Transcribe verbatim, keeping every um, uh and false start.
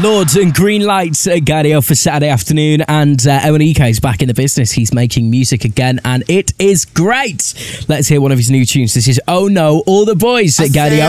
Lords and Green Lights at Gaudio for Saturday afternoon, and uh, Owen Ike is back in the business. He's making music again, and it is great. Let's hear one of his new tunes. This is Oh No, All the Boys at Gaudio.